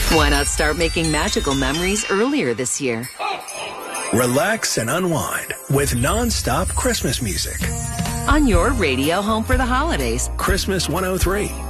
Why not start making magical memories earlier this year? Relax and unwind with non-stop Christmas music. On your radio home for the holidays. Christmas 103.